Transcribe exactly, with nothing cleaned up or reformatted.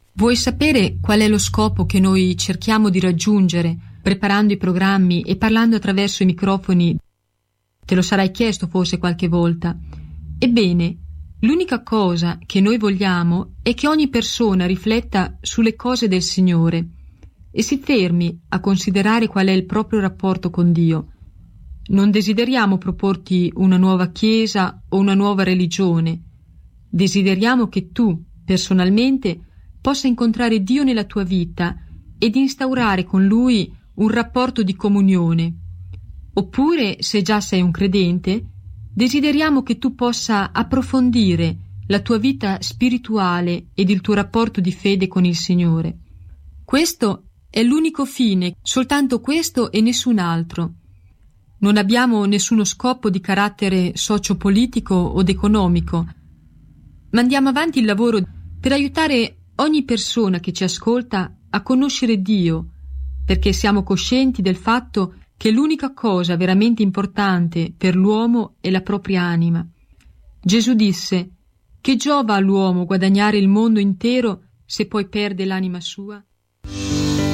Vuoi sapere qual è lo scopo che noi cerchiamo di raggiungere preparando i programmi e parlando attraverso i microfoni? Te lo sarai chiesto forse qualche volta. Ebbene, l'unica cosa che noi vogliamo è che ogni persona rifletta sulle cose del Signore e si fermi a considerare qual è il proprio rapporto con Dio. Non desideriamo proporti una nuova chiesa o una nuova religione. Desideriamo che tu, personalmente, possa incontrare Dio nella tua vita ed instaurare con Lui un rapporto di comunione. Oppure, se già sei un credente, desideriamo che tu possa approfondire la tua vita spirituale ed il tuo rapporto di fede con il Signore. Questo è l'unico fine, soltanto questo e nessun altro. Non abbiamo nessuno scopo di carattere sociopolitico od economico. Mandiamo avanti il lavoro per aiutare ogni persona che ci ascolta a conoscere Dio, perché siamo coscienti del fatto che l'unica cosa veramente importante per l'uomo è la propria anima. Gesù disse: «Che giova all'uomo guadagnare il mondo intero se poi perde l'anima sua?»